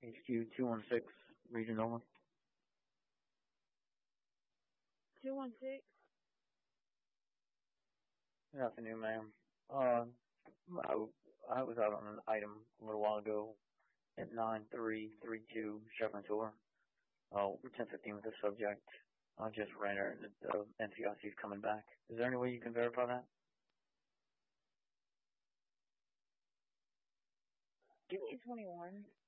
HQ 216, Region North. 216. Good afternoon, ma'am. I was out on an item a little while ago at 9332 Chevron Tour. We're 1015 with the subject. I just ran her. The NCIC is coming back. Is there any way you can verify that? Give me 21.